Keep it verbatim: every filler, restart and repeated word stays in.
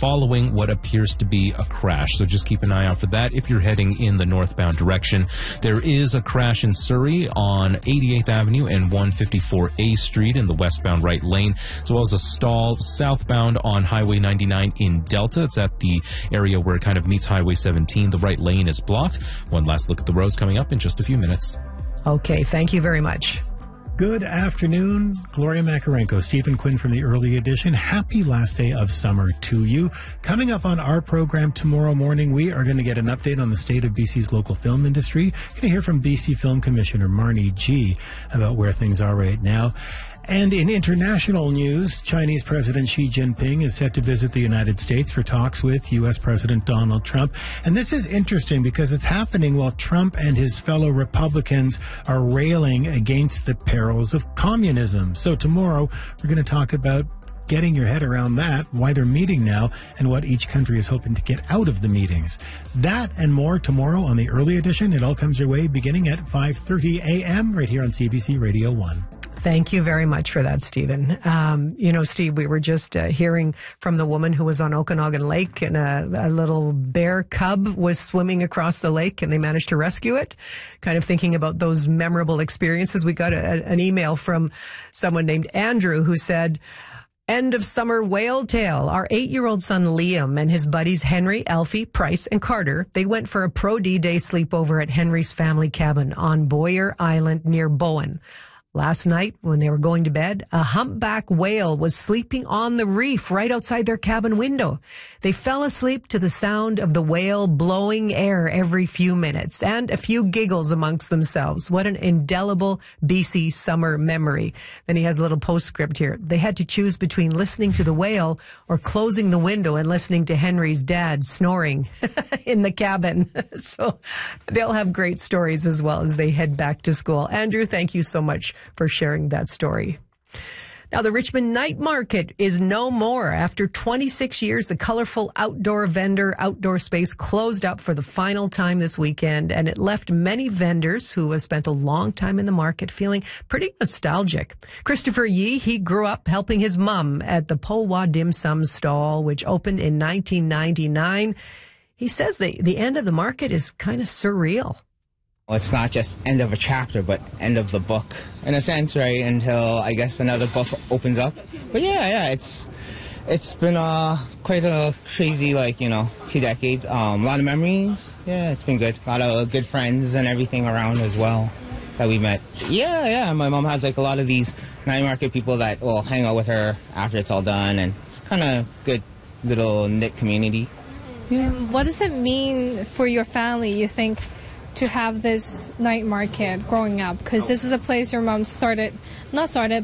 following what appears to be a crash. So just keep an eye out for that if you're heading in the northbound direction. There is a crash in Surrey on eighty-eighth Avenue and one fifty-four A Street in the westbound right lane, as well as a stall southbound on Highway ninety-nine in Delta. It's at the area where it kind of meets Highway seventeen. The right lane is blocked. One last look at the roads coming up in just a few minutes. Okay, thank you very much. Good afternoon, Gloria Makarenko, Stephen Quinn from the Early Edition. Happy last day of summer to you. Coming up on our program tomorrow morning, we are going to get an update on the state of B C's local film industry. Going to hear from B C Film Commissioner Marnie G about where things are right now. And in international news, Chinese President Xi Jinping is set to visit the United States for talks with U S President Donald Trump. And this is interesting because it's happening while Trump and his fellow Republicans are railing against the perils of communism. So tomorrow, we're going to talk about getting your head around that, why they're meeting now, and what each country is hoping to get out of the meetings. That and more tomorrow on the Early Edition. It all comes your way beginning at five thirty a.m. right here on C B C Radio one. Thank you very much for that, Stephen. Um, you know, Steve, we were just uh, hearing from the woman who was on Okanagan Lake, and a, a little bear cub was swimming across the lake, and they managed to rescue it. Kind of thinking about those memorable experiences. We got a, an email from someone named Andrew who said, "End of summer whale tale. Our eight-year-old son Liam and his buddies Henry, Alfie, Price, and Carter, they went for a Pro D Day sleepover at Henry's family cabin on Boyer Island near Bowen. Last night, when they were going to bed, a humpback whale was sleeping on the reef right outside their cabin window. They fell asleep to the sound of the whale blowing air every few minutes and a few giggles amongst themselves. What an indelible B C summer memory." Then he has a little postscript here. "They had to choose between listening to the whale or closing the window and listening to Henry's dad snoring in the cabin." So they'll have great stories as well as they head back to school. Andrew, thank you so much for sharing that story. Now, the Richmond Night Market is no more. After twenty-six years, the colorful outdoor vendor outdoor space closed up for the final time this weekend, and it left many vendors who have spent a long time in the market feeling pretty nostalgic. Christopher Yee, he grew up helping his mum at the Po Wa Dim Sum stall, which opened in nineteen ninety-nine. He says the, the end of the market is kind of surreal. Well, it's not just end of a chapter, but end of the book, in a sense, right? Until, I guess, another book opens up. But yeah, yeah, it's it's been uh, quite a crazy, like, you know, two decades. Um, a lot of memories. Yeah, it's been good. A lot of good friends and everything around as well that we met. Yeah, yeah, my mom has, like, a lot of these night market people that will hang out with her after it's all done, and it's kind of good little knit community. Yeah. What does it mean for your family, you think, to have this night market growing up? Because this is a place your mom started, not started,